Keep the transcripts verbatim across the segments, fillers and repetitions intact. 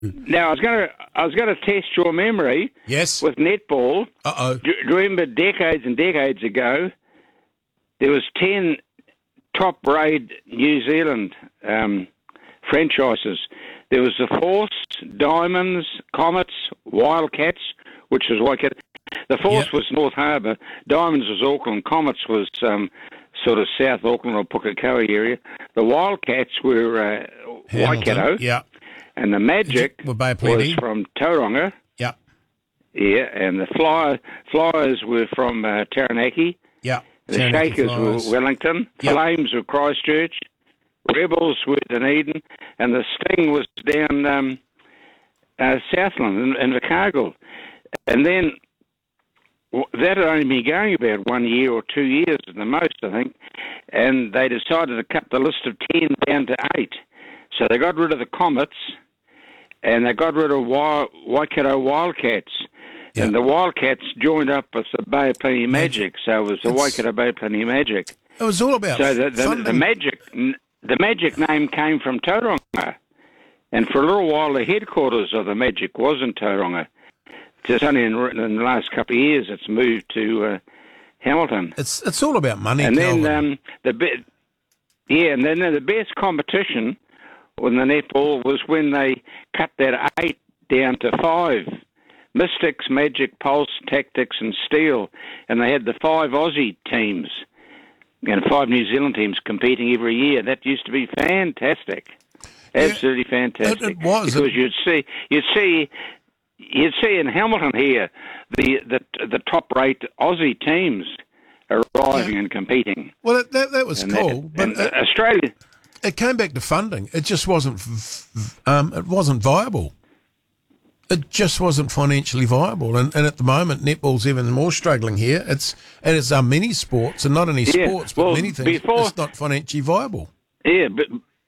Now, I was going to I was going to test your memory. Yes. With netball. Uh oh. Do you remember decades and decades ago, there was ten top-rated New Zealand um, franchises. There was the Force, Diamonds, Comets, Wildcats, which was Waikato. The Force Yep. was North Harbour. Diamonds was Auckland. Comets was um, sort of South Auckland or Pukekohe area. The Wildcats were uh, Waikato. Yeah. And the Magic Were Bay of was Plenty. from Tauranga. Yeah. Yeah, and the Fly, Flyers were from uh, Taranaki. Yeah. The Taranaki Shakers Flyers. were Wellington. Yep. Flames were Christchurch. Rebels were Dunedin. And the Sting was down um, uh, Southland in, in Invercargill. And then w- that had only been going about one year or two years at the most, I think. And they decided to cut the list of ten down to eight. So they got rid of the Comets, and they got rid of Wa- Waikato Wildcats. Yep. And the Wildcats joined up with the Bay of Plenty Magic, so it was the It's- Waikato Bay of Plenty Magic. It was all about So the, the, funding. the Magic the Magic name came from Tauranga, and for a little while the headquarters of the Magic was in Tauranga. Just only in, in the last couple of years it's moved to uh, Hamilton. It's it's all about money, And then Kelvin. um, the be- yeah, and then the best competition on the netball was when they cut that eight down to five. Mystics, Magic, Pulse, Tactics, and Steel, and they had the five Aussie teams and five New Zealand teams competing every year. That used to be fantastic, absolutely fantastic. It- it was. because you'd see you'd see. You'd see in Hamilton here the the, the top-rate Aussie teams arriving and competing. Well, it, that that was And cool, that- but and it, Australia, it came back to funding. It just wasn't. v- v- Um, it wasn't viable. It just wasn't financially viable, and, and at the moment, netball's even more struggling here. It's and it's our many sports, and not only Yeah, sports, but well, many things. before- It's not financially viable. yeah, but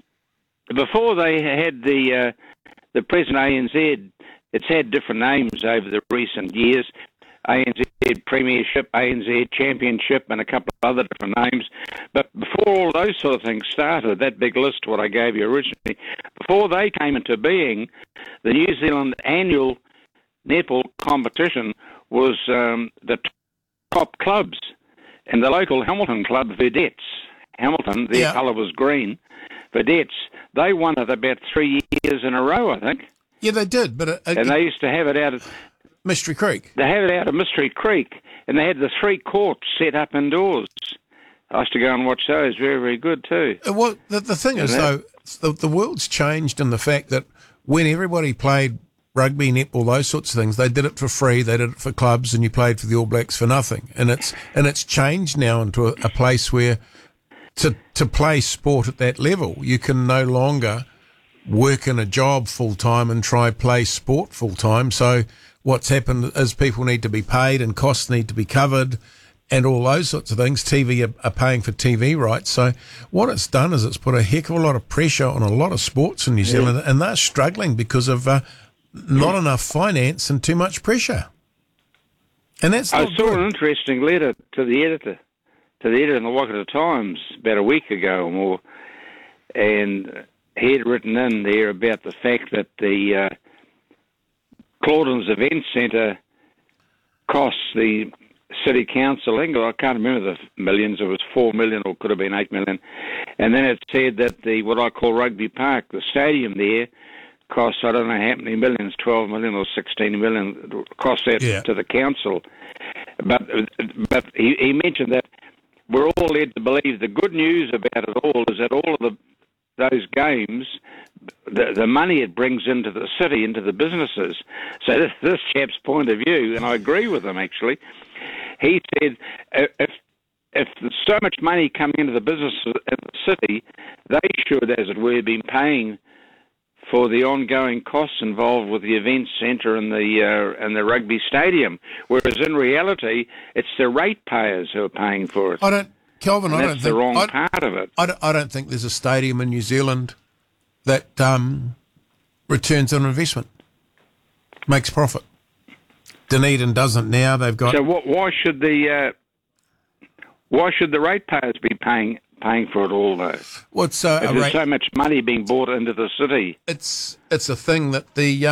before they had the uh, the present A N Z, it's had different names over the recent years. A N Z Premiership, A N Z Championship, and a couple of other different names. But before all those sort of things started, that big list, what I gave you originally, before they came into being, the New Zealand annual netball competition was um, the t- top clubs. And the local Hamilton club, Vedettes, Hamilton, their Yeah. colour was green, Vedettes, they won it about three years in a row, I think. Yeah, they did, but it, it, And they used to have it out of... Mystery Creek. They had it out of Mystery Creek, and they had the three courts set up indoors. I used to go and watch those. Very, very good too. Uh, Well, the, the thing is, And though, that- the, the world's changed in the fact that when everybody played rugby, netball, those sorts of things, they did it for free. They did it for clubs, and you played for the All Blacks for nothing. And it's and it's changed now into a, a place where to to play sport at that level, you can no longer work in a job full time and try play sport full time. So what's happened is people need to be paid and costs need to be covered and all those sorts of things. T V are, are paying for T V rights. So what it's done is it's put a heck of a lot of pressure on a lot of sports in New Zealand, and they're struggling because of uh, not enough finance and too much pressure. And that's I not saw good. an interesting letter to the editor, to the editor in the Waikato Times about a week ago or more, and he had written in there about the fact that the uh, Clauden's Event Centre costs the City Council, I think, I can't remember the millions, it was four million or could have been eight million, and then it said that the what I call Rugby Park, the stadium there, costs, I don't know how many millions, twelve million or sixteen million, cost that Yeah. to the council. But but he, he mentioned that we're all led to believe the good news about it all is that all of the those games, the, the money it brings into the city, into the businesses. So this, this chap's point of view, and I agree with him actually, he said if if there's so much money coming into the business in the city, they should, as it were, be paying for the ongoing costs involved with the event centre and the uh, and the rugby stadium, whereas in reality, it's the ratepayers who are paying for it. I don't, Kelvin, and I that's don't the think... wrong I, part of it. I don't, I don't think there's a stadium in New Zealand that um, returns on investment, makes profit. Dunedin doesn't now. They've got... So what, why should the uh, why should the ratepayers be paying paying for it all, though? What's uh, If a there's ra- so much money being brought into the city. it's it's a thing that the